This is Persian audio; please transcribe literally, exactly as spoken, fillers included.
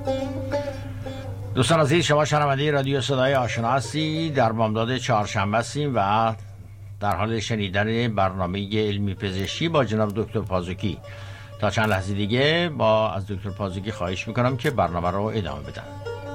دوستان عزیز، شما شنونده رادیو صدای آشنا هستی. در بامداد چهارشنبه هستیم و در حال شنیدن برنامه علمی پزشکی با جناب دکتر پازوکی. تا چند لحظه دیگه با از دکتر پازوکی خواهش میکنم که برنامه رو ادامه بدن.